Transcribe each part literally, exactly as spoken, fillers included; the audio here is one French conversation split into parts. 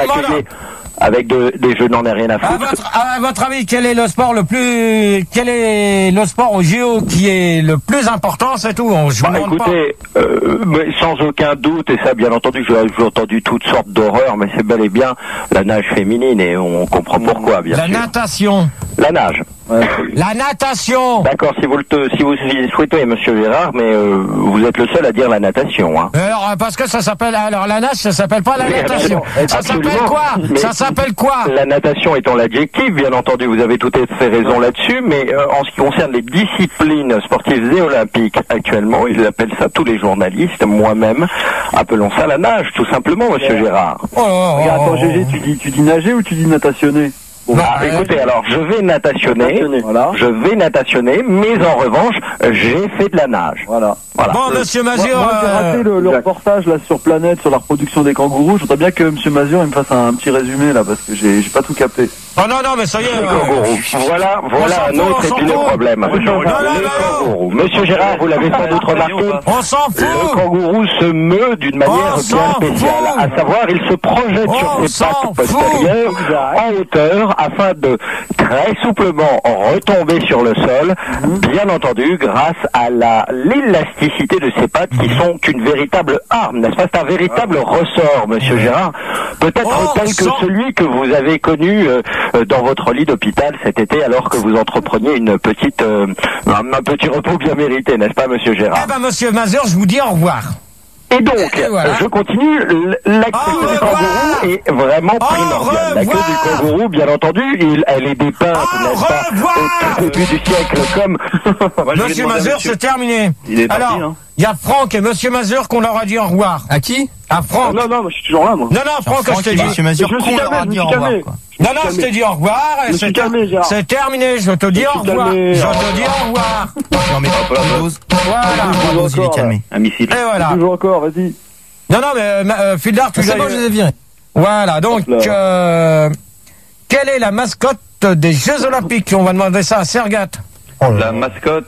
accueillez avec de, des jeux, n'en ai rien à foutre. À votre, à votre avis, quel est le sport le plus, quel est le sport au J O qui est le plus important, c'est tout. On, je bah, écoutez, euh, mais sans aucun doute, et ça, bien entendu, j'ai, j'ai entendu toutes sortes d'horreurs, mais c'est bel et bien la nage féminine, et on comprend pourquoi, bien la sûr. La natation. La nage. Ouais. La natation. D'accord, si vous le si vous souhaitez, Monsieur Gérard, mais euh, vous êtes le seul à dire la natation. Hein. Alors, parce que ça s'appelle, alors la nage, ça s'appelle pas la natation. Ça s'appelle quoi? Ça s'appelle quoi? La natation étant l'adjectif, bien entendu, vous avez tout à fait raison là-dessus, mais euh, en ce qui concerne les disciplines sportives et olympiques, actuellement, ils appellent ça, tous les journalistes, moi-même, appelons ça la nage, tout simplement, Monsieur ouais. Gérard. Oh, oh, oh, Regarde, attends, Gégé, tu dis, tu dis nager ou tu dis natationner? Bon, bah, ah, écoutez, alors je vais natationner, natationner. Voilà. je vais natationner, mais en revanche, j'ai fait de la nage. Voilà. voilà. Bon, euh, Monsieur Mazur, moi, moi j'ai raté le, le reportage là sur Planète sur la reproduction des kangourous. Je voudrais bien que Monsieur Mazur il me fasse un, un petit résumé là parce que j'ai, j'ai pas tout capté. Oh non non, mais ça y est. Euh, voilà, voilà un autre et puis le problème. Non, non, non, non. Monsieur Gérard, vous l'avez sans doute remarqué. On s'en fout. Le kangourou se meut d'une manière bien spéciale, à savoir, il se projette on sur ses pattes postérieures en hauteur afin de très souplement retomber sur le sol, bien entendu grâce à la l'élasticité de ses pattes qui sont une véritable arme, n'est-ce pas? C'est un véritable ressort, Monsieur Gérard, peut-être oh, tel que sans... celui que vous avez connu euh, dans votre lit d'hôpital cet été alors que vous entrepreniez une petite euh, un, un petit repos bien mérité, n'est-ce pas, Monsieur Gérard? Eh ben, Monsieur Mazur, je vous dis au revoir. Et donc, et voilà. je continue, la queue du kangourou est vraiment primordiale. La queue du kangourou, bien entendu, il, elle est dépeinte, n'est-ce pas, au début du siècle, comme... Monsieur Mazur, c'est terminé. Il est parti, alors, il y a Franck et Monsieur Mazur qu'on leur a dit au revoir. À qui? À Franck. Non, non, moi je suis toujours là, moi. Non, non, Franck, Franck je t'ai dit. Monsieur Mazur, qu'on leur a dit au revoir, quoi. Non, non, je t'ai dit au revoir, et c'est, calmé, c'est terminé, je te dis au revoir. Calmé, je te dis au revoir. Non, mais pas de pause. Voilà. Il est calmé. Un missile. Et voilà. Toujours encore, vas-y. Non, non, mais, euh, Fildar, tu c'est bon, je les ai virés. Voilà, donc, euh, quelle est la mascotte des Jeux Olympiques? On va demander ça à Sergat. Oh la mascotte,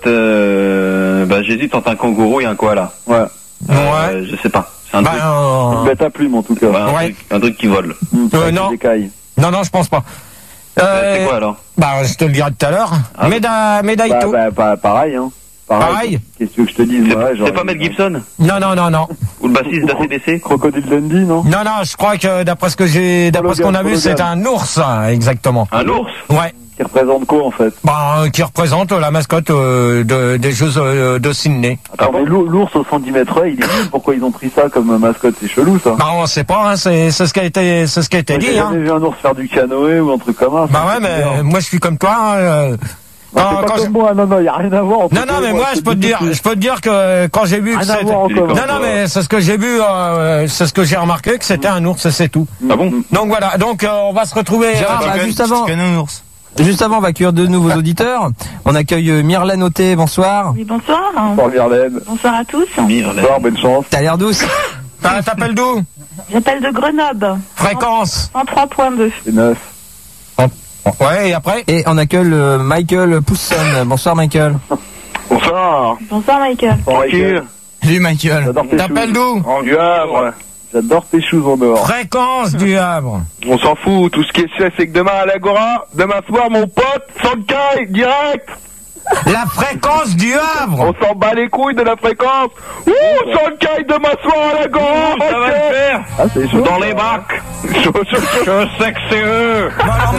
euh, bah, j'hésite entre un kangourou et un koala. Ouais. Euh, ouais. Je sais pas. C'est un bah, truc. Euh... Une bête à plume, en tout cas. Ouais, un, ouais. truc, un truc qui vole. Mmh, euh, non. non, non, je pense pas. Euh, c'est quoi alors? Bah, je te le dirai tout à l'heure. Ah, Méda, Médaïto. Bah, bah, bah, pareil, hein. Pareil. Pareil. Qu'est-ce que tu veux que je te dise? C'est, ouais, genre, c'est pas Mel Gibson? Non, non, non, non. Ou le bassiste d'A C D C? Crocodile Dundee, non? Non, non, je crois que d'après ce que j'ai, d'après ce qu'on a vu, c'est un ours, exactement. Un ours? Ouais. Qui représente quoi, en fait? Bah, qui représente la mascotte euh, de, des Jeux euh, de Sydney. Attends, mais l'ours au cent dix mètres, il est nul. Pourquoi ils ont pris ça comme mascotte? C'est chelou, ça. Bah, on sait pas, hein, c'est, c'est ce qui a été, c'est ce qui a été moi, dit, j'ai hein. jamais vu un ours faire du canoë ou un truc comme ça. Bah ouais, mais bien. Moi, je suis comme toi, hein, euh, non, non, pas comme je... moi, non, non, y a rien à voir. Non, non, mais moi, moi je peux te dire, je peux te dire que quand j'ai vu que c'était, non, non, mais c'est ce que j'ai vu, euh, c'est ce que j'ai remarqué que c'était un ours, c'est tout. Ah bon? Donc voilà, donc euh, on va se retrouver. Gérard, bah, juste avant. Juste avant, on va accueillir de nouveaux auditeurs. On accueille Myrlène Auté, bonsoir. Oui, bonsoir. Bonsoir Myrlène. Bonsoir à tous. Myrlène. Bonsoir, bonne chance. T'as l'air douce. T'appelles d'où? J'appelle de Grenoble. Fréquence cent trois point deux. C'est neuf. Ouais, et après? Et on accueille euh, Michael Pousson. Bonsoir Michael. Bonsoir. Bonsoir Michael. Tranquille. Salut Michael. T'appelles d'où? En du Havre. J'adore tes choses en dehors. Fréquence du Havre. On s'en fout, tout ce qui est sûr, c'est que demain à l'Agora, demain soir, mon pote, Sankai, direct. La fréquence du Havre. On s'en bat les couilles de la fréquence. Ouh, Sankai, demain soir à l'Agora. Ouh, ça va le faire. Ah, c'est chaud. Dans les bacs. Chaud, chaud, chaud. Je sais que c'est eux.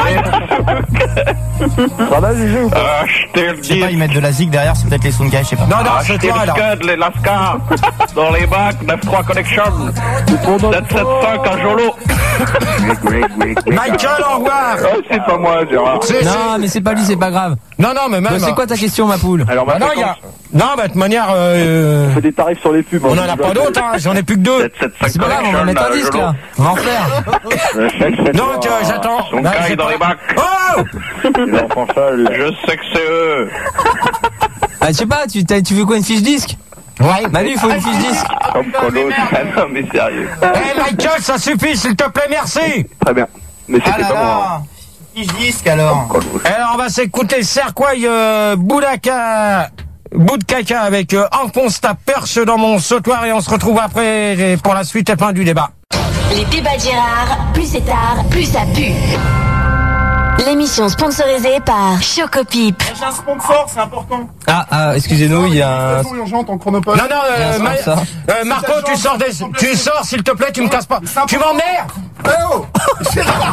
Ça va, Gégé ou pas? Ah, je te le Je sais dis. pas, ils mettent de la zig derrière, c'est peut-être les Sunkai, je sais pas. Non, non, Ah, c'est je toi, le là. scud, les Lascar. Dans les bacs, neuf trois Connection. sept sept cinq à Jolo. Michael, au revoir. Ah, c'est pas moi, Gérard. C'est, Non, c'est... mais c'est pas lui, c'est pas grave. Non, non, mais même. Bon, c'est quoi ta question, ma poule? Alors, Bah non, il y a... Non, bah, de toute manière, euh... on fait des tarifs sur les pubs. on en a pas d'autres, hein. J'en ai plus que deux. sept sept cinq C'est pas grave, on va mettre un disque, là. On va en faire. Donc, euh, j'attends. Son Bah, caille j'ai dans pas- les bacs. Oh! L'enfant sale. Je sais que c'est eux. Bah, je sais pas, tu, t'as- tu veux quoi, une fiche disque? Ouais. Manu, il faut une fiche disque. Comme Colo. Ah non, mais sérieux. Eh, Michael, ça suffit, s'il te plaît, merci. Très bien. Mais Ah c'était là pas moi. là. Fiche disque, alors. Alors, on va s'écouter Serquoy, euh, Boudaka, bout de caca avec euh, enfonce ta perche dans mon sautoir et on se retrouve après pour la suite et fin du débat. Les débats de Gérard, plus c'est tard, plus ça pue. L'émission sponsorisée par Chocopip. J'ai un sponsor, c'est important. Ah, ah excusez-nous, il y a un... urgente en chronopost. Non, non, euh, Ma... euh, Marco, tu sors, des... tu sors, s'il te plaît, tu me casses pas. Tu m'emmerdes. Oh Gérard.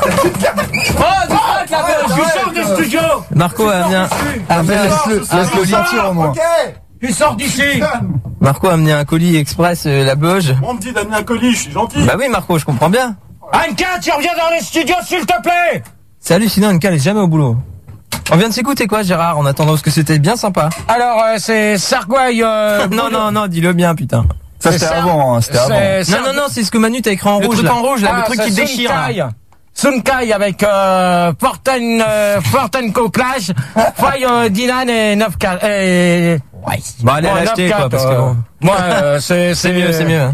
Oh, tu sors des studios. Marco a amené un... Ah, laisse-le sortir au moins. Tu sors d'ici. Marco a amené un colis express, euh, la Boge. On me dit d'amener un colis, je suis gentil. Bah oui, Marco, je comprends bien. Anka, tu reviens dans les studios, s'il te plaît. C'est hallucinant, Anka, elle est jamais au boulot. On vient de s'écouter quoi, Gérard, en attendant, parce que c'était bien sympa. Alors, euh, c'est Sargueil... Euh, non, non, non, dis-le bien, putain. Ça, c'était avant, hein, c'était avant. Non, non, non, c'est ce que Manu t'a écrit en le rouge. Truc là. en rouge, là, ah, le truc qui déchire. Sunkai. Sunkai avec euh, Forten, euh, Fortenco Clash, Faille, euh, Dylan et neuf quatre. Et... Ouais. Bon, allez, l'acheter, quoi, parce que... Euh, moi, euh, c'est... C'est mieux, c'est mieux. Hein.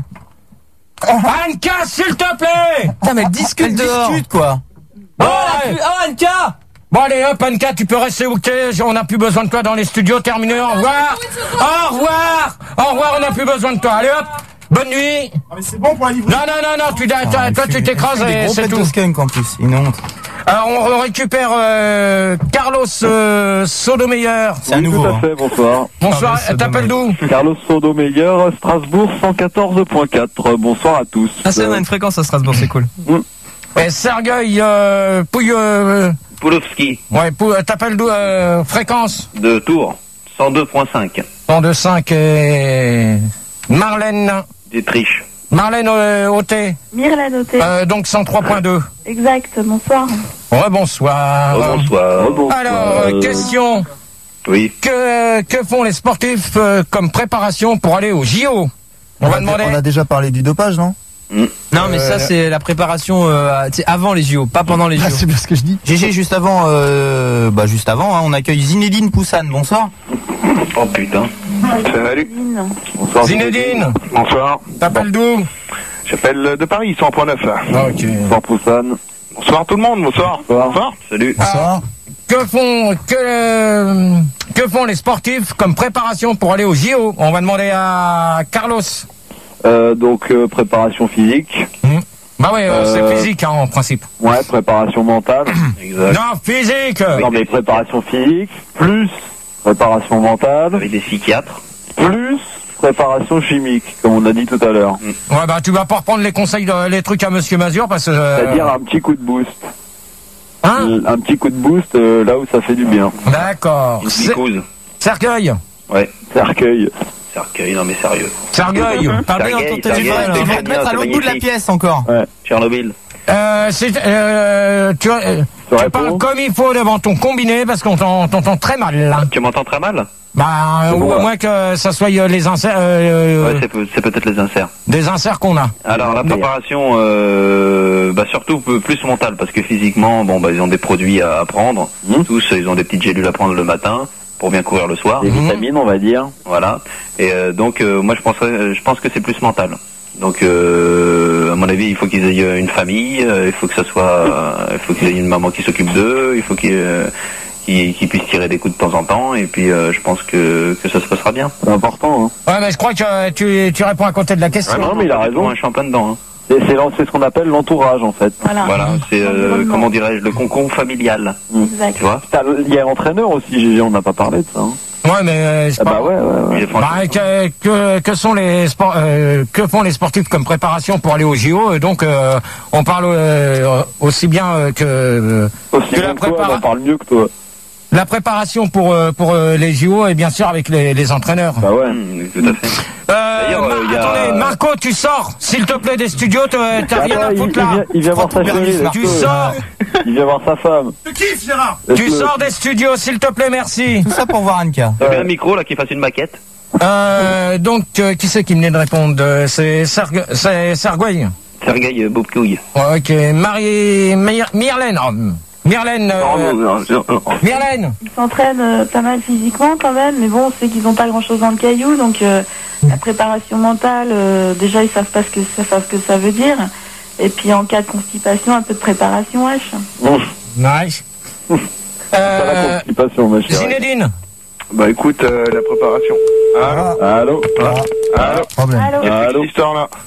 Anka, s'il te plaît. Putain, mais elle discute dehors. discute, quoi. Oh, ouais. Oh, Anka. Bon, allez, hop, Anka, tu peux rester où t'es. On n'a plus besoin de toi dans les studios. Terminé, au revoir. Au revoir. Au revoir, on n'a plus besoin de toi. Allez, hop. Bonne nuit. Ah mais c'est bon pour la livrer. Non, non, non, non, tu, ah, toi, toi tu t'écrases et c'est tout. Skunk en plus, une honte. Alors, on récupère euh, Carlos euh, Sodomeyer. C'est un nouveau. Tout à fait, bonsoir. Bonsoir, t'appelles d'où? Carlos Sodomeyer, Strasbourg cent quatorze point quatre. Bonsoir à tous. Ah, c'est, on a une fréquence à Strasbourg, c'est cool. Mm. Et Sergueï euh, Pouille... Euh, Poulovski. Ouais, Pou, t'appelles d'où euh, fréquence? De Tours, cent deux point cinq. cent deux point cinq et... Marlène. Détriche. Marlène euh, Auté. Myrlène Auté. Euh, donc cent trois point deux. Exact, bonsoir. Rebonsoir. Rebonsoir. Rebonsoir. Alors, euh, question. Oui. Que, que font les sportifs euh, comme préparation pour aller au J O? On, on va a, demander. On a déjà parlé du dopage, non? Mmh. Non, mais euh, ça, c'est la préparation euh, avant les J O, pas pendant les J O. Ah, c'est bien ce que je dis. G G, juste avant, euh, bah, juste avant, hein, on accueille Zinedine Poussane. Bonsoir. Oh putain. Salut. Bonsoir. Zinedine. Bonsoir. T'appelles d'où? J'appelle de Paris, cent point neuf. Ah, ok. Bonsoir Poussane. Bonsoir tout le monde, bonsoir. Bonsoir. Bonsoir. Salut. Bonsoir. Que font, que, euh, que font les sportifs comme préparation pour aller au J O? On va demander à Carlos. Euh, donc, euh, préparation physique. Mmh. Bah ouais, euh, Euh, c'est physique, hein, en principe. Ouais, préparation mentale. Exact. Non, physique. Non, mais préparation physique, plus préparation mentale, Avec des psychiatres. plus préparation chimique, comme on a dit tout à l'heure. Ouais, bah tu vas pas reprendre les conseils, de, les trucs à Monsieur Mazur parce que... Euh... C'est-à-dire un petit coup de boost. Hein? Un petit coup de boost euh, là où ça fait du bien. D'accord. Une psychose. Cercueil. Ouais. Cercueil. Cercueil, non mais sérieux. Cercueil. Parle bien dans ton Sergueï, téléphone. Sergueï, Tu vas c'est te mettre à c'est l'autre bout de la magnifique. pièce encore. Ouais. Tchernobyl. Euh, c'est, euh, tu, euh, tu réponds parles comme il faut devant ton combiné parce qu'on t'en- t'entend très mal là. Tu m'entends très mal? Bah, C'est ou bon, à là. moins que ça soit euh, les inserts, euh, Ouais, c'est peut- c'est peut-être les inserts. des inserts qu'on a. Alors la préparation, euh, bah surtout peu- plus mentale parce que physiquement, bon bah ils ont des produits à, à prendre. Mmh. Tous, ils ont des petites gélules à prendre le matin pour bien courir le soir. Des vitamines, on va dire. Voilà. Et euh, donc euh, moi je penserais, je pense que c'est plus mental. Donc euh, à mon avis, il faut qu'ils aient une famille, euh, il faut que ça soit, euh, il faut qu'ils aient une maman qui s'occupe d'eux, il faut qu'ils euh, qu'ils qu'ils puissent tirer des coups de temps en temps. Et puis euh, je pense que que ça se passera bien. C'est important, hein. Ouais, mais je crois que euh, tu, tu réponds à côté de la question. non, mais il a raison. Je suis en plein dedans. Hein. C'est c'est l'en- c'est ce qu'on appelle l'entourage, en fait. Voilà. Voilà, c'est euh, Environnement. comment dirais-je, le concombre familial. Exact. Tu vois? Putain, Il y a l'entraîneur aussi, G G, on n'a pas parlé de ça. Hein. Ouais, mais euh, c'est Ah pas... bah ouais, ouais, ouais. Il est franchement- Bah, que, que, que sont les sport, euh, que font les sportifs comme préparation pour aller au J O? Donc, euh, on parle euh, aussi bien euh, que euh, Aussi que la bon que toi, prépara- on en parle mieux que toi. la préparation pour euh, pour euh, les J O et bien sûr avec les, les entraîneurs. Bah ouais. Mmh, tout à fait. Euh, D'ailleurs, Mar- euh, y a- attendez, Marco, tu sors, s'il te plaît, des studios. T'as t'as rien Attends, à il, foutre il là. vient, il vient voir sa chérie. Tu laisse-le. sors, Il vient voir sa femme. Tu kiffes, Gérard. tu Laisse-le. sors des studios, s'il te plaît, merci. Tout ça pour voir Anka. Il y avait un micro là qui fasse une maquette. Euh, donc, euh, qui c'est qui venait de répondre? Euh, C'est Sergue- c'est Sergueï. Sergueï Bobkouille. Ouais, ok, Marie, Myr- Myrlène. Oh, Myrlène. euh, Myrlène. Ils s'entraînent euh, pas mal physiquement quand même, mais bon, on sait qu'ils n'ont pas grand-chose dans le caillou, donc euh, la préparation mentale, euh, déjà ils savent pas ce que ça, savent ce que ça veut dire. Et puis en cas de constipation, un peu de préparation H. Nice. Pas la Euh, constipation, ma chérie. Zinedine. Bah écoute, euh, la préparation. Allô Allô Allô Problème. Allô. Qu'est-ce que c'est Allô cette histoire-là?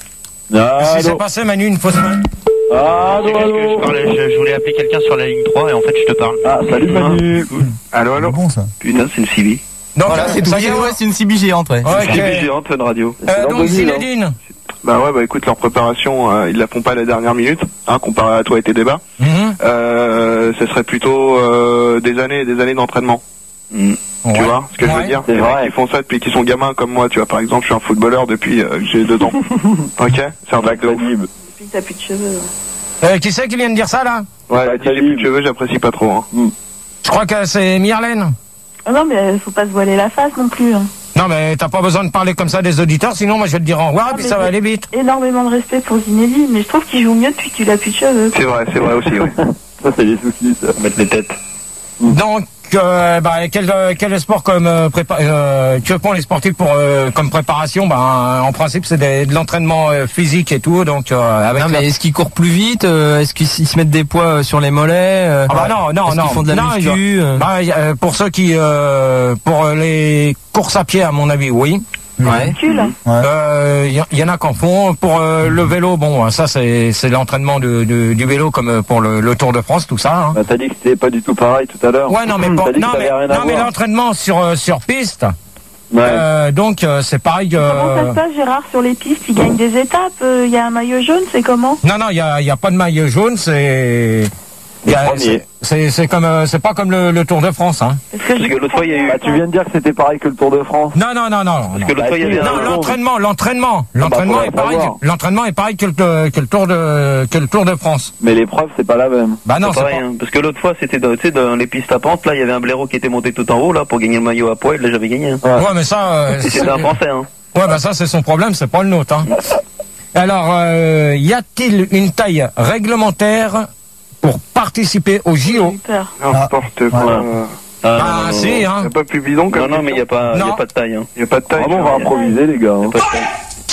Qu'est-ce qui s'est passé, Manu, une fausse main? Allô, allô. Je, parlais, je, je voulais appeler quelqu'un sur la ligne trois et en fait je te parle. Ah, salut Manu. Allô, allô. Bon, ça. Putain, c'est une C B. Donc, Voilà, c'est tout. ça y est, Ouais, c'est une C B géante, ouais. Ok. Une C B géante, Fun Radio. Euh, donc, Zinedine. Bah ouais, bah écoute, leur préparation, euh, ils la font pas à la dernière minute, hein, comparé à toi et tes débats. Mhm. Euh, ce serait plutôt euh, des années et des années d'entraînement. Mm. Tu Ouais. vois ce que je Ouais. veux dire? C'est Les vrai. mecs qui font ça depuis qu'ils sont gamins comme moi, tu vois. Par exemple, je suis un footballeur depuis euh, que j'ai deux ans. Ok? C'est un truc de ouf. Depuis que t'as plus de cheveux. Euh, qui c'est qui vient de dire ça, là? Ouais, si j'ai plus de cheveux, j'apprécie pas trop. Hein. Je crois que c'est Myrlène. Ah non, mais faut pas se voiler la face non plus. Hein. Non, mais t'as pas besoin de parler comme ça des auditeurs, sinon moi je vais te dire au revoir et puis mais ça va j'ai aller vite. Énormément de respect pour Zinedine, mais je trouve qu'il joue mieux depuis qu'il a plus de cheveux. C'est vrai, c'est vrai aussi, oui. Ça, c'est les soucis, ça. Mettre les têtes. Donc, euh, bah, quel, euh, quel sport comme euh, prépa euh, que font les sportifs pour euh, comme préparation? Bah, en principe, c'est des- de l'entraînement euh, physique et tout. Donc, euh, avec Non, la- mais est-ce qu'ils courent plus vite? euh, Est-ce qu'ils se mettent des poids euh, sur les mollets? euh, Ah bah non, non, est-ce non. qu'ils font de la Non, muscu? il- euh, bah, y a- euh, pour ceux qui, euh, pour les courses à pied, à mon avis, oui. Ouais. Cul. Euh, Il y, y en a qu'en font. Pour euh, le vélo, bon, ça c'est c'est l'entraînement de, de- du vélo comme euh, pour le, le Tour de France, tout ça. Hein. Bah, t'as dit que c'était pas du tout pareil tout à l'heure. Ouais, non, mais, T'as bon, dit que non, ça mais, avait rien à non, mais voir. l'entraînement sur, euh, sur piste, Ouais. euh, donc euh, c'est pareil que... Comment ça se passe, Gérard, sur les pistes? Il gagne des étapes. Il y a un maillot jaune, c'est comment? Non, non, il n'y a, y a pas de maillot jaune, c'est... y a- premier. c'est- C'est c'est comme euh, c'est pas comme le, le Tour de France, hein. Parce que, Parce que l'autre fois, il y a eu. Bah, tu viens de dire que c'était pareil que le Tour de France. Non, non, non, non. Parce non. que l'autre fois, il y avait Non, un. l'entraînement, l'entraînement, l'entraînement faudrait est pareil. savoir. L'entraînement est pareil que le, que le Tour de que le Tour de France. Mais l'épreuve, c'est pas la même. Bah non, C'est c'est pareil, pas. hein. Parce que l'autre fois, c'était dans, tu sais, dans les pistes à pente, là, il y avait un blaireau qui était monté tout en haut, là, pour gagner le maillot à poil, là, j'avais gagné. Hein. Ouais, mais ça. euh, Et c'est- c'était un français, hein. Ouais, bah ça c'est son problème, c'est pas le nôtre. Hein. Alors, euh, y a-t-il une taille réglementaire pour participer au J O? j'ai eu peur. N'importe quoi. Voilà. Ah, Ah, non, non, si, Il hein. a pas plus bidon comme Non, non, mais il n'y a pas, il y Non. a pas de taille, hein. Il y a pas de taille. Ah bon, on va tu vois. improviser, les gars. hein. Pas de taille.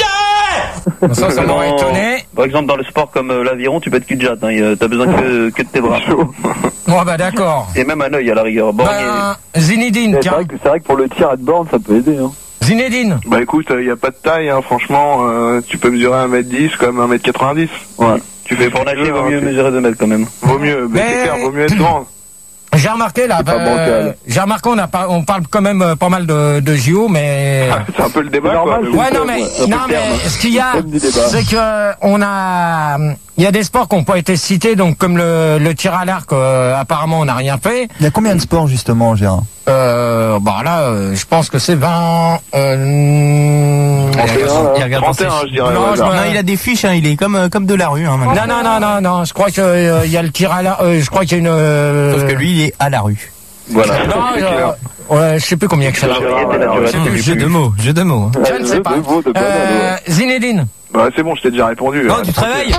Ça, ça m'aurait Non. étonné. Par exemple, dans le sport comme euh, l'aviron, tu peux être cul de jatte, hein. Y a- T'as besoin que, que de tes bras. Ouais, bah d'accord. Et même un œil à la rigueur. Bon, Ben, Zinedine, C'est tiens. vrai, que, c'est vrai que pour le tir à de borne, ça peut aider. Hein. Zinedine. Bah écoute, il y a pas de taille, hein, franchement. euh, tu peux mesurer un mètre dix comme un mètre quatre-vingt-dix. Ouais. Tu fais pour ce que tu nager, veux, il vaut hein, mieux tu- mesurer deux mètres quand même. Vaut mieux, mais Mais- c'est clair, vaut mieux être grand. J'ai remarqué là, C'est pas euh, bancal. j'ai remarqué on, a par- on parle quand même euh, pas mal de, de J O, mais C'est un peu le débat, C'est quoi. normal, mais c'est- bon. ouais non mais ouais, un peu non le terme, mais hein. ce qu'il y a, Thème du débat. c'est que on a, il y a des sports qui n'ont pas été cités, donc comme le, le tir à l'arc, euh, apparemment on n'a rien fait. Il y a combien de sports justement, Gérard? Euh, bah là, euh, je pense que c'est vingt. Euh, trente et un, là. Il regarde dans ses trente et un, je dirais. Non, au je hasard. me- Non, il a des fiches, hein, il est comme, euh, comme de la rue. Hein, maintenant. non, non, non, non, non, je crois que euh, il y a le tir à l'arc, euh, je crois qu'il y a une. euh, Sauf que lui, il est à la rue. Voilà. Non, C'est euh, clair. ouais, je sais plus combien que c'est là. Ouais, Jeu de mots, jeu de mots. hein. Je ne sais pas. De veau, de banane, Euh, Zinedine. Bah c'est bon, je t'ai déjà répondu. Non, hein. tu te réveilles.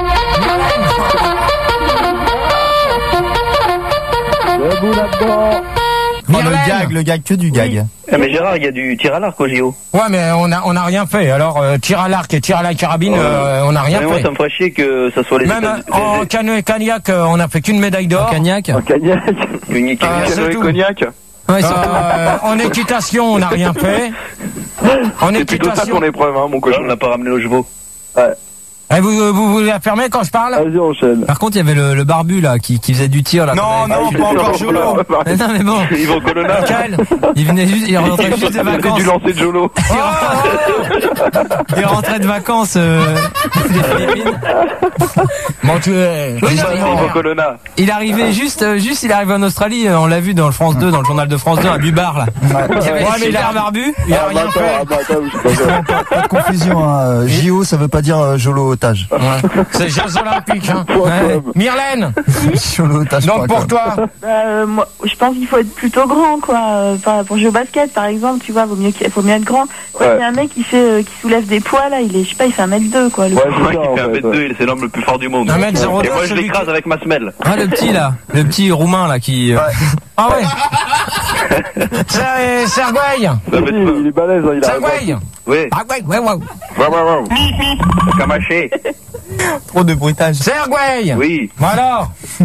Debout là-dedans. Oh, le Myrlène. gag, le gag, que du gag. Ah, mais Gérard, il y a du tir à l'arc au J O. Ouais, mais on a on a rien fait. Alors euh, tir à l'arc et tir à la carabine, euh, on n'a rien Mais moi, fait. ça me ferait chier que ça soit les Même États- euh, en canoë cagnac, euh, on a fait qu'une médaille d'or. Cagnac. Un cagnac. Unique. Ah, c'est Canoë tout. cognac. Ouais, c'est Euh, en équitation, on n'a rien fait. En C'est plutôt ça équitation. ton épreuve, hein, mon Là, cochon. on n'a pas ramené nos chevaux. Eh, vous, vous voulez la fermer quand je parle? Vas-y, enchaîne. Par contre, il y avait le, le barbu là qui, qui faisait du tir là. Non, qu'on avait non, vu. pas encore Jolo. Mais non, mais bon. Ils vont colonna. Michael. Il venait juste, il rentrait juste de C'était vacances. du lancer de Jolo. Il rentrait, il rentrait de vacances euh, des Philippines. Bon, tu es. Oui, non, Ils mais vont colonna. il arrivait juste, euh, juste, il arrivait en Australie. euh, On l'a vu dans le France deux, dans le journal de France deux, à Bubar là. Il y avait Ouais, mais il super a- barbu. Il a Ah, bah, rien attends, fait. ah, bah, attends, je suis pas Pas, pas de confusion, hein. J O ça veut pas dire euh, Jolo otage. Ouais. C'est Jeux Olympiques. Hein. Ouais. Myrlène. Jolo otage. Donc pour toi. Bah, euh, moi, je pense qu'il faut être plutôt grand, quoi. Euh, par- pour jouer au basket, par exemple, tu vois, vaut mieux qu'il faut mieux être grand. Quand Ouais. il y a un mec qui fait, euh, qui soulève des poids là, il est, je sais pas, il fait un mètre deux, quoi. Le Ouais, Ouais, c'est ça, il en fait un fait, mètre ouais. deux, c'est l'homme le plus fort du monde. un mètre zéro deux. Et moi, je celui l'écrase avec ma semelle. Ah, le petit là, le petit roumain là qui. euh, Ah ouais. C'est Sergueï. Ça Si, fait il est balèze, hein, il a raison. Sergueï. Oui. Ah ouais, ouais, ouais. Ouais, ouais, ouais. Camaché. Trop de bruitage. Sergueï. Oui. Bon alors.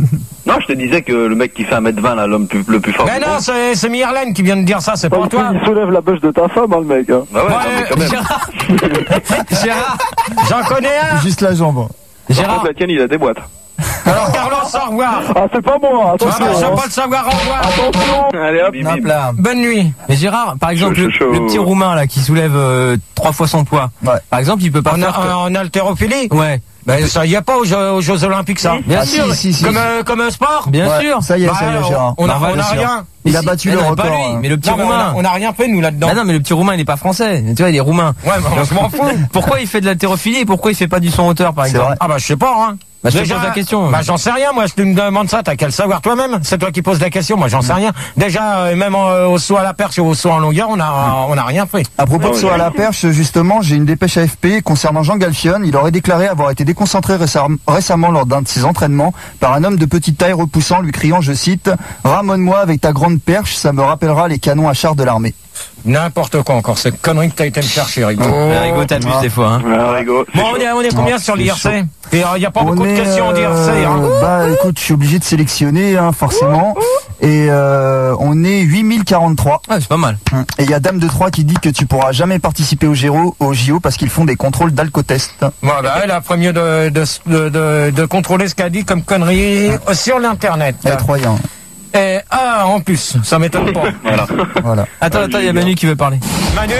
Non, je te disais que le mec qui fait un mètre vingt, là, l'homme plus- le plus fort. Mais du non, monde. c'est c'est Myrlène qui vient de dire ça, c'est pas toi. Il soulève la bûche de ta femme, hein, le mec. Hein. Bah ouais, non, mais quand même. Gérard, Gérard, j'en connais un. Juste la jambe. Par Gérard, contre, la tienne, il a des boîtes. alors Carlos, au revoir. Ah, c'est pas moi, Ah, attention. bah, je veux hein. pas le savoir, au revoir. Attention. Allez hop. Bim, Hop bim. là. Bonne nuit. Mais Gérard, par exemple, Chaud, le, chaud, chaud. le petit roumain là qui soulève euh, trois fois son poids. Ouais. Par exemple, il peut pas En, faire. que- en, en haltérophilie. Ouais. Ben ça y a pas aux Jeux, aux Jeux Olympiques ça. Bien Ah, sûr. si, si, si. Comme euh, comme un sport. Bien Ouais, sûr. Ça y est, Bah, ça y est, on- Gérard. On a, Bah, on bien a sûr. rien. Il a Si, battu mais le non, record. pas lui, hein. mais le petit Non, mais on, roumain. a, on a rien fait nous là-dedans. Bah non, mais le petit roumain, il est pas français. Tu vois, il est roumain. Ouais, mais on se m'en fout. Pourquoi il fait de l'haltérophilie et pourquoi il fait pas du son hauteur, par C'est exemple vrai. Ah bah je sais pas hein. Bah, je te Déjà, pose la question. Bah j'en sais rien moi, si tu me demandes ça, t'as qu'à le savoir toi-même. C'est toi qui poses la question, moi j'en sais rien. Déjà, euh, même en- au saut à la perche et au saut en longueur, on a on a rien fait. À propos de Ah, saut ouais. à la perche, justement, j'ai une dépêche A F P concernant Jean Galfion. Il aurait déclaré avoir été déconcentré récem- récemment lors d'un de ses entraînements par un homme de petite taille repoussant, lui criant, je cite, « Ramène-moi avec ta grande perche, ça me rappellera les canons à char de l'armée. » N'importe quoi encore, cette connerie que t'as été me chercher, Rigo. Euh, Rigo, t'abuses Ah. des fois. Hein. Ah, Rigo. Bon, on est, on est combien Ah, sur c'est l'I R C? Et il n'y a pas On beaucoup de est, questions en I R C. euh, Hein. Bah écoute, je suis obligé de sélectionner, hein, forcément. Et euh, on est huit mille quarante-trois. Ouais, c'est pas mal. Et il y a Dame de Troyes qui dit que tu pourras jamais participer au J O, au J O parce qu'ils font des contrôles d'alcotest. Voilà, bah, elle a premier de, de, de, de, de contrôler ce qu'elle dit comme connerie sur l'internet. Elle est troyen. Et ah, en plus, ça m'étonne pas. Voilà. Voilà. Attends, attends, il y a Manu qui veut parler. Manu,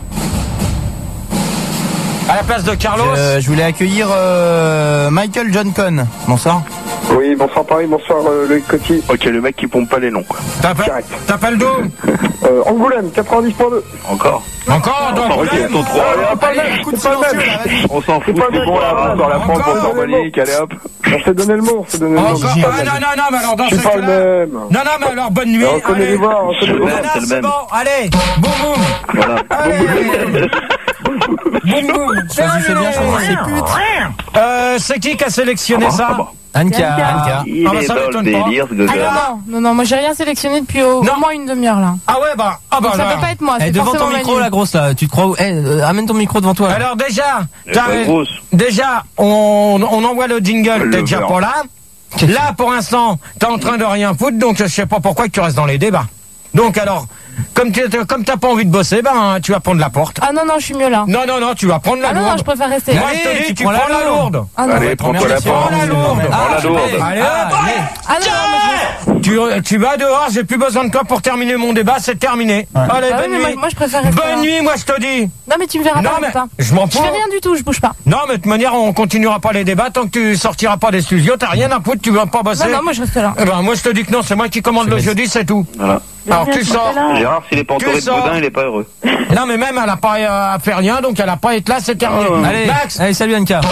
à la place de Carlos. Euh, je voulais accueillir euh, Michael John Cohn. Bonsoir. Oui, bonsoir Paris, bonsoir euh, Loïc Coty. Ok, le mec qui pompe pas les noms, quoi. T'appelles t'appelles d'où? Euh, Angoulême, quatre-vingt-dix point deux. Encore. Encore dans Ok, le ton trois. Allez, hop, allez, coup de c'est pas le silencieux, même. là, vas-y. On s'en fout, pas c'est le bon mec, là, voilà. dans la France, Encore. pour Normalique, allez hop. Je t'ai donné le mot, je t'ai donné le mot. Encore. C'est Ah, pas le non, même. non, non, mais alors dans ce C'est pas le cas-là. même. Non, non, mais alors bonne nuit. On connaît Allez. les voix, on connaît les Non, voix. non, c'est le c'est même. bon. Allez, boum boum. Voilà. Allez. Boum boum. Choisissez bien, choisissez pute. Euh, c'est qui qui a sélectionné Ah, ça? ah, bah. Anka, Anka. Anka. Il Ah, bah, est ça dans le m'étonne pas. délire, ce Ah gars. non, non, non, non, moi j'ai rien sélectionné depuis au, Non. au moins une demi-heure là. Ah ouais, bah, ah bah Donc ça là. peut pas être moi, Eh, c'est devant ton forcément micro, Manu. la grosse là, tu te crois où Eh, euh, amène ton micro devant toi. Là. Alors déjà, Elle est t'as- pas grosse. déjà, on, on envoie le jingle, Le t'es déjà verre. pas là. Là, pour l'instant, t'es en train de rien foutre, donc je sais pas pourquoi tu restes dans les débats. Donc alors, comme tu comme t'as pas envie de bosser, ben tu vas prendre la porte. Ah non, non, je suis mieux là. Non, non, non, tu vas prendre la Ah non, non, lourde. je préfère rester. Moi, Allez, je te dis, tu tu prends prends la la lourde. Ah non, Allez, prends-toi la Prends porte. la lourde. Ah, la lourde. Allez, Ah, hop. allez. Ah non, non, moi, Tu, tu vas dehors, j'ai plus besoin de toi pour terminer mon débat, c'est terminé. Allez, Bah oui, bonne mais nuit. moi- moi, je préfère rester Bonne là. nuit, moi je te dis. je- non mais tu me verras Non, pas, mais putain. je m'en Je fous. fais rien du tout, je bouge pas. Non, mais de toute manière, on continuera pas les débats tant que tu sortiras pas des studios, t'as rien à foutre, tu vas pas bosser. Non, non, moi je reste là. Eh ben, moi je te dis que non, c'est moi qui commande le jeudi, c'est tout. Voilà. Alors tu sors. Gérard, s'il est pas entouré Tu de sors. Baudin, il est pas heureux. Non, mais même, elle a pas euh, à faire rien, donc elle a pas à être là, c'est terminé. Allez, Max, allez, salut Anka.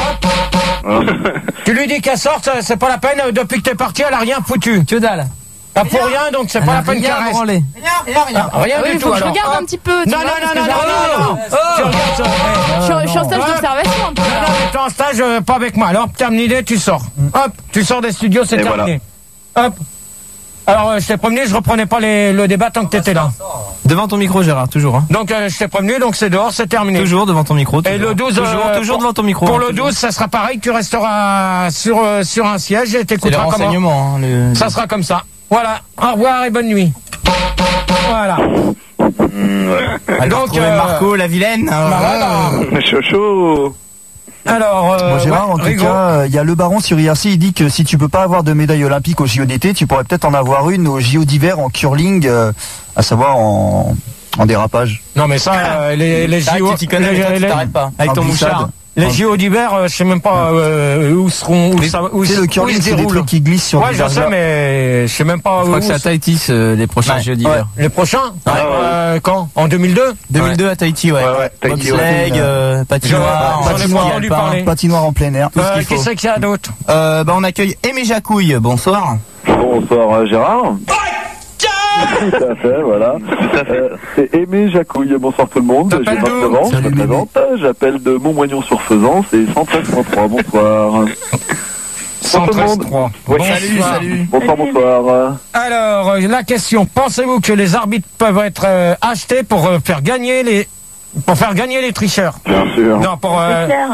tu lui dis qu'elle sorte, c'est pas la peine, euh, depuis que t'es parti, elle a rien foutu. Que dalle. T'as pour rien, donc c'est Elle pas a la peine qu'elle rien reste. branlé. Ah, rien Ah oui, du il tout, faut que je alors. regarde Hop. un petit peu. tu Non, vois, non, parce non, que non, j'arrive. non, non, non. Tu regardes ça. Eh. Je suis- je suis en stage Hop. d'observation un peu. Non, non, mais t'es en stage, euh, pas avec moi. Alors, terminé, tu sors. Hop, tu sors des studios, c'est Et terminé. Hop. Alors, euh, je t'ai prévenu, je reprenais pas les, le débat tant que t'étais là. Devant ton micro, Gérard, toujours. Hein. Donc, euh, je t'ai prévenu, donc c'est dehors, c'est terminé. Toujours devant ton micro. Et toujours. le douze, toujours, euh, toujours pour- devant ton micro. Pour hein, le toujours. douze, ça sera pareil, tu resteras sur, euh, sur un siège et C'est les t'écouteras comment. renseignements. Hein, le... Ça sera comme ça. Voilà. Au revoir et bonne nuit. Voilà. Mmh, ouais. Alors, Donc, retrouver euh, Marco, la vilaine. hein. bah, voilà. Chaud, chaud. Alors, euh, Bon, Gérard, ouais, en tout Rigo. cas, il y a le baron sur I R C, il dit que si tu peux pas avoir de médaille olympique au J O d'été, tu pourrais peut-être en avoir une au J O d'hiver en curling, euh, à savoir en, en dérapage. Non, mais ça, euh, les, les C'est vrai J O. que tu t'y connais, mais toi, tu les- t'arrêtes pas. Avec En ton glissade. mouchard. Les J O d'hiver, euh, je sais même pas euh, où seront, où, ça, où, Tu sais, le où ils curling, se c'est des déroulent. trucs qui glissent sur Ouais, des je sais, verglas. mais je sais même pas Je où. crois que c'est à Tahiti euh, les prochains Ouais. Jeux d'hiver. Les prochains ouais. euh, Quand En deux mille deux deux mille deux à Tahiti, ouais. Ouais, ouais, Tahiti, Bobsleigh, ouais. euh, patinoire, J'en ai ski pas entendu alpin. parler. Patinoire en plein air. Tout ce Euh, qu'il Qui faut. c'est qu'il y a d'autre? Euh, bah, on accueille Aimé Jacouille. Bonsoir. Bonsoir euh, Gérard. Tout à fait, voilà. Euh, c'est Aimé Jacouille. Bonsoir tout le monde. J'ai T'appelles vingt-neuf d'où ans, je Salut, me présente. J'appelle de Montmoignon-sur-Faisan, c'est cent treize point trois. Bonsoir. cent treize trois. Ouais. Salut, salut. Bonsoir, bonsoir. Alors, euh, la question, pensez-vous que les arbitres peuvent être euh, achetés pour euh, faire gagner les pour faire gagner les tricheurs? Bien sûr. Non, pour euh, C'est clair.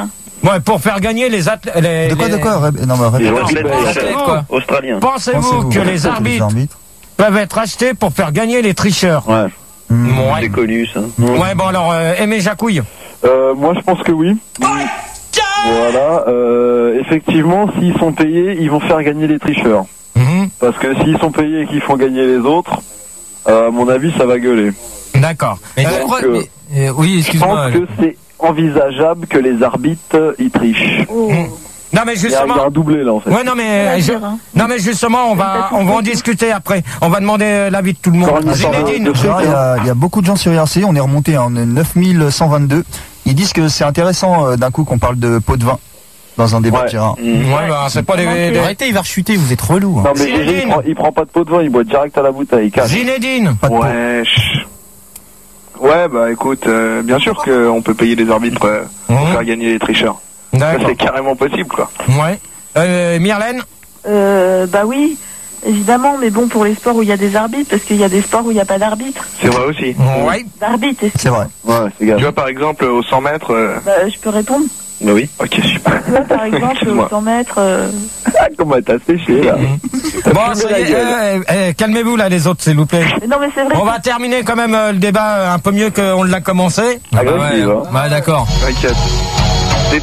Ouais, pour faire gagner les athlètes. Les, De quoi, les- de quoi ré- Non, mais Les répète. athlètes, Pensez-vous- athlètes, quoi. Australiens. Pensez-vous Pensez-vous que les arbitres peuvent être achetés pour faire gagner les tricheurs? Ouais. Ouais. C'est connu, ça. Ouais, bon alors, euh, Aimé Jacouille. Euh, moi, je pense que oui. Voilà. Euh, effectivement, s'ils sont payés, ils vont faire gagner les tricheurs. Mhm. Parce que s'ils sont payés et qu'ils font gagner les autres, euh, à mon avis, ça va gueuler. D'accord. Mais Euh, tu crois- que- mais- euh, oui, Je excuse-moi. pense que c'est envisageable que les arbitres ils trichent. Oh. Non mais Il y, a, il y justement. a un doublé là en fait. Ouais, non mais va je- dire, hein. non mais justement, on va on va en discuter après. On va demander euh, l'avis de tout le Encore monde. une fois, Zinedine. de- Gérard, il y, a, il y a beaucoup de gens sur I R C, on est remonté, hein, on est neuf mille cent vingt-deux. Ils disent que c'est intéressant euh, d'un coup qu'on parle de pot de vin dans un débat Ouais. de Gérard. Ouais, bah c'est pas des, des- Arrêtez, il va rechuter, vous êtes relou. Non mais Zinedine. Gégé, il, prend, il prend pas de pot de vin, il boit direct à la bouteille. cash. Zinedine. Pas de pot. Ouais, chut. Ouais, bah écoute, euh, bien sûr qu'on peut payer des arbitres euh, pour Mhm. faire gagner les tricheurs. Ça, D'accord. c'est carrément possible, quoi. Ouais. Euh, Myrlène. Euh, bah oui, évidemment, mais bon, pour les sports où il y a des arbitres, parce qu'il y a des sports où il n'y a pas d'arbitre. C'est vrai aussi. Ouais. D'arbitre, est-ce C'est vrai. Ouais, c'est gars. Tu vois, par exemple, aux cent mètres... euh, bah, je peux répondre. Bah oui. Ok, super. Tu vois, par exemple, Excuse-moi. aux cent mètres, euh, Ah, comment t'as séché là. Bon, fumé ça la y est, gueule. euh, euh, calmez-vous là les autres, s'il vous plaît. mais non, mais c'est vrai. On va terminer quand même euh, le débat euh, un peu mieux qu'on l'a commencé. Agressif, hein. Ouais, d'accord. T'inquiète.